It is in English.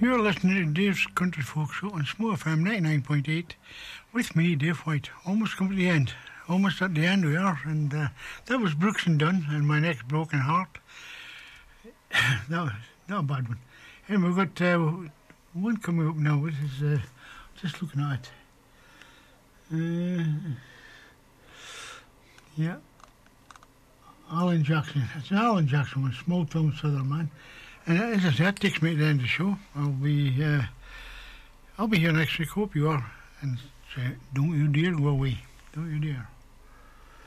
You're listening to Dave's Country Folk Show on Small FM 99.8 with me, Dave White. Almost come to the end. Almost at the end we are. And that was Brooks and Dunn and My Next Broken Heart. that was not a bad one. And we've got one coming up now. This is just looking at it. Yeah. Alan Jackson. It's an Alan Jackson one, Small Town Southern Man. And as I said, that takes me to the end of the show. I'll be here next week. Hope you are. And say, don't you dare go away. Don't you dare.